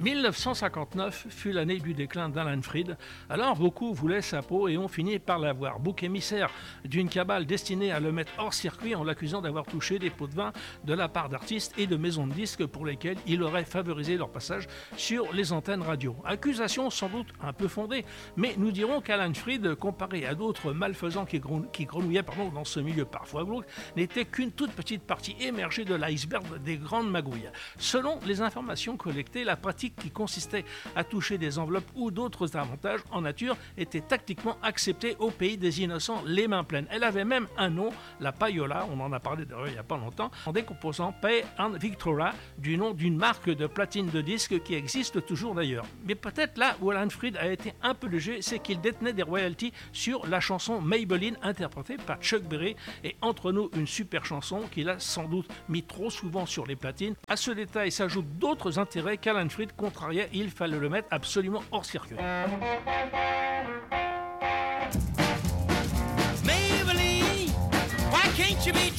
1959 fut l'année du déclin d'Alan Freed, alors beaucoup voulaient sa peau et ont fini par l'avoir. Bouc émissaire d'une cabale destinée à le mettre hors circuit en l'accusant d'avoir touché des pots de vin de la part d'artistes et de maisons de disques pour lesquels il aurait favorisé leur passage sur les antennes radio. Accusation sans doute un peu fondée, mais nous dirons qu'Alan Freed, comparé à d'autres malfaisants qui grenouillaient dans ce milieu parfois glauque, n'était qu'une toute petite partie émergée de l'iceberg des grandes magouilles. Selon les informations collectées, la pratique qui consistait à toucher des enveloppes ou d'autres avantages en nature était tactiquement acceptée au pays des innocents les mains pleines. Elle avait même un nom, la payola, on en a parlé d'ailleurs il n'y a pas longtemps, en décomposant Pay and Victoria, du nom d'une marque de platine de disques qui existe toujours d'ailleurs. Mais peut-être là où Alan Freed a été un peu léger, c'est qu'il détenait des royalties sur la chanson Maybelline interprétée par Chuck Berry, et entre nous une super chanson qu'il a sans doute mis trop souvent sur les platines. À ce détail s'ajoutent d'autres intérêts qu'Alan Freed contrariait, il fallait le mettre absolument hors circuit. Maybelline, why can't you be